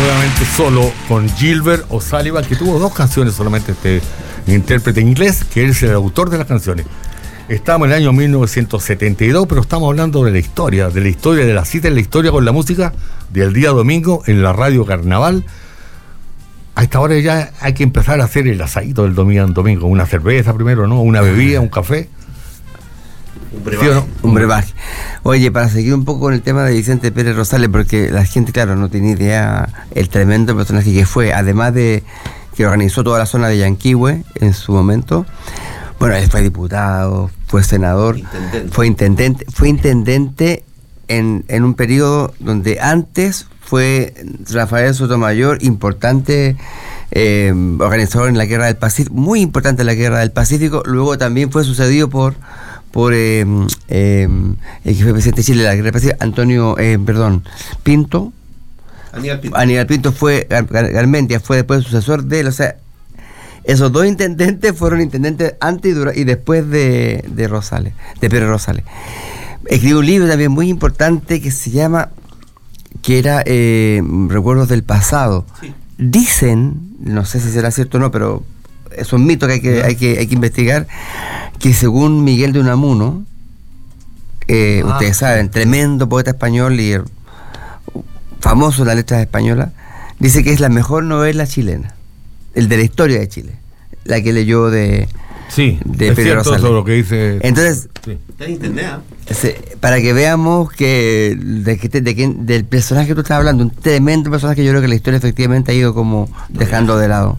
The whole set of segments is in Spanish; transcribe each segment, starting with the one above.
relativamente solo con Gilbert O'Sullivan, que tuvo 2 canciones solamente, este intérprete inglés, que es el autor de las canciones. Estamos en el año 1972, pero estamos hablando de la historia de la cita en la historia con la música del día domingo en la Radio Carnaval. A esta hora ya hay que empezar a hacer el asadito del domingo, una cerveza primero, ¿no? Una bebida, un café. Un brebaje. ¿Sí o no? Un brebaje. Oye, para seguir un poco con el tema de Vicente Pérez Rosales, porque la gente, claro, no tiene idea el tremendo personaje que fue, además de que organizó toda la zona de Yanquihue en su momento. Bueno, él fue diputado, fue senador, fue intendente en un periodo donde antes fue Rafael Sotomayor, importante organizador en la Guerra del Pacífico, muy importante en la Guerra del Pacífico. Luego también fue sucedido por el que fue presidente de Chile de la Guerra del Pacífico, Pinto. Aníbal Pinto fue, Garmendia fue después sucesor de él, o sea, esos 2 intendentes fueron intendentes antes y después de Rosales, de Pérez Rosales. Escribió un libro también muy importante que se llama, que era Recuerdos del Pasado. Sí. Dicen, no sé si será cierto o no, pero es un mito que hay que investigar, que según Miguel de Unamuno, ustedes saben, tremendo poeta español y famoso en las letras españolas, dice que es la mejor novela chilena, el de la historia de Chile, la que leyó de Pedro Rosales. Todo lo que dice. Entonces, está en internet, para que veamos que del personaje que tú estás hablando, un tremendo personaje que yo creo que la historia efectivamente ha ido como dejando de lado.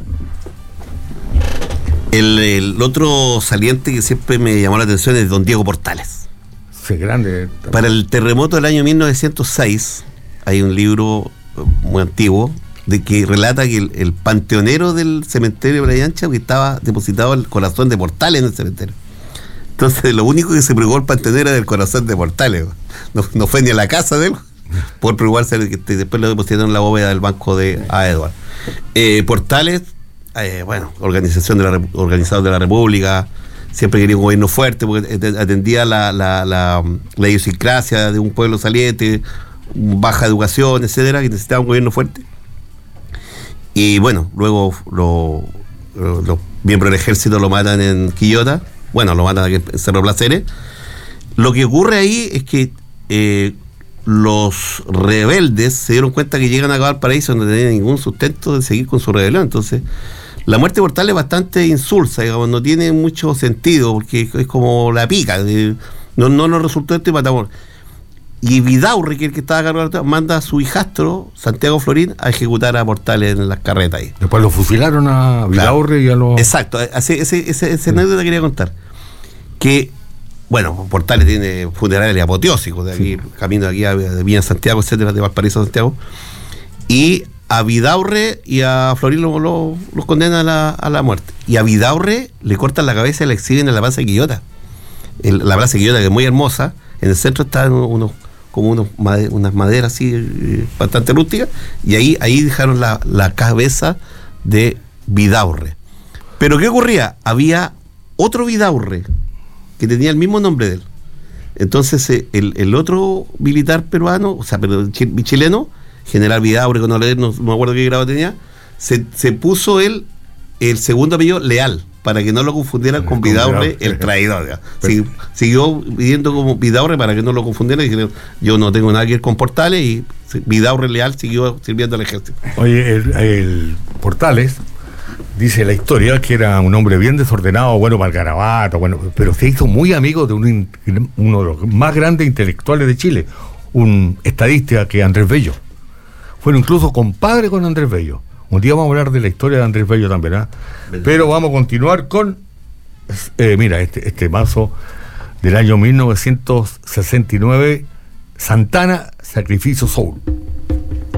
El otro saliente que siempre me llamó la atención es don Diego Portales. Sí, grande. Para el terremoto del año 1906 hay un libro muy antiguo de que relata que el panteonero del cementerio de Playa Ancha, que estaba depositado el corazón de Portales en el cementerio. Entonces lo único que se pregó el panteonero era el corazón de Portales. No fue ni a la casa de él, por preocuparse de que después lo depositaron en la bóveda del banco de A. Edward. Portales, organizador de la República, siempre quería un gobierno fuerte porque atendía la idiosincrasia de un pueblo saliente, baja educación, etcétera, que necesitaba un gobierno fuerte. Y bueno, luego los miembros del ejército lo matan en Quillota, lo matan en Cerro Placeres. Lo que ocurre ahí es que los rebeldes se dieron cuenta que llegan a Valparaíso donde no tenían ningún sustento de seguir con su rebelión. Entonces, la muerte de Portales es bastante insulsa, digamos, no tiene mucho sentido, porque es como la pica, no nos resultó esto y matamos. Y Vidaurre, que es el que estaba a cargo, manda a su hijastro, Santiago Florín, a ejecutar a Portales en las carretas ahí. Después lo fusilaron a Vidaurre y a los... Exacto, esa anécdota quería contar. Que, Portales tiene funerales apoteósicos, de aquí, camino de aquí de Villa Santiago, etcétera, de Valparaíso a Santiago. Y a Vidaurre y a Florín los condenan a la muerte. Y a Vidaurre le cortan la cabeza y la exhiben en la Plaza de Quillota. La Plaza de Quillota, que es muy hermosa, en el centro están unas maderas así bastante rústicas, y ahí dejaron la cabeza de Vidaurre. Pero ¿qué ocurría? Había otro Vidaurre que tenía el mismo nombre de él. Entonces el otro militar peruano, chileno, general Vidaurre, no me acuerdo qué grado tenía, se puso él el segundo apellido Leal, para que no lo confundieran con Vidaurre, el traidor. Siguió pidiendo como Vidaurre para que no lo confundieran, y dijeron, yo no tengo nada que ver con Portales, y Vidaurre Leal siguió sirviendo al ejército. Oye, el Portales dice la historia que era un hombre bien desordenado, para el garabato, pero se hizo muy amigo de uno de los más grandes intelectuales de Chile, un estadista que Andrés Bello. Fueron incluso compadre con Andrés Bello. Un día vamos a hablar de la historia de Andrés Bello también, pero vamos a continuar con este mazo del año 1969, Santana, Sacrificio Soul.